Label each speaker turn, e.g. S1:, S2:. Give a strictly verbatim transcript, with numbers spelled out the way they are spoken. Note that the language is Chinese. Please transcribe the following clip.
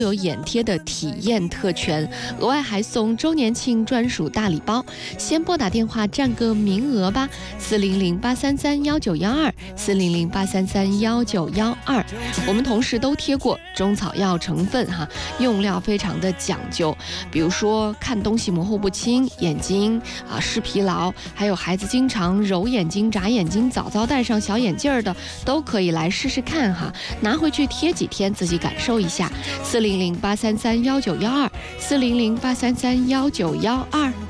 S1: 有眼贴的体验特权，额外还送周年庆专属大礼包。先拨打电话占个名额吧，四零零八三三幺九幺二，四零零八三三幺九幺二。我们同时都贴过中草药成分哈，用料非常的讲究，比如说看东西模糊不清、眼睛啊视疲劳，还有孩子经常揉眼睛、眨眼睛、早早戴上小眼镜的，都可以来试试看哈，拿回去贴几天，自己感受一下。四零零八三三幺九幺二，四零零八三三幺九幺二。